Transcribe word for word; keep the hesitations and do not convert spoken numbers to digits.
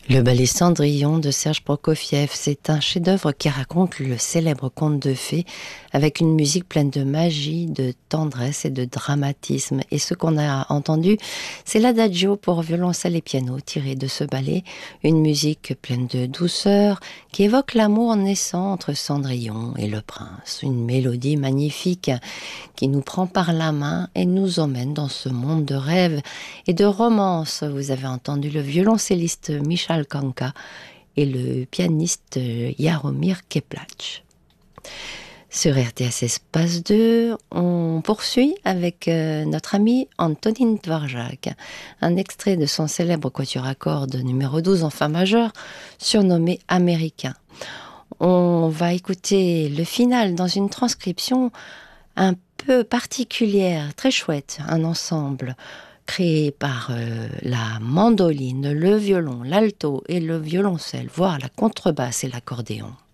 Le ballet Cendrillon de Serge Prokofiev, c'est un chef-d'œuvre qui raconte le célèbre conte de fées avec une musique pleine de magie, de tendresse et de dramatisme. Et ce qu'on a entendu, c'est l'adagio pour violoncelle et piano tiré de ce ballet, une musique pleine de douceur qui évoque l'amour naissant entre Cendrillon et le prince. Une mélodie magnifique qui nous prend par la main et nous emmène dans ce monde de rêve et de romance. Vous avez entendu le violoncelliste Michal Kanka et le pianiste Jaromir Keplach. Sur R T S Espace deux, on poursuit avec euh, notre ami Antonin Dvorak, un extrait de son célèbre quatuor à cordes numéro douze en fa majeur, surnommé Américain. On va écouter le final dans une transcription un peu particulière, très chouette, un ensemble créé par euh, la mandoline, le violon, l'alto et le violoncelle, voire la contrebasse et l'accordéon.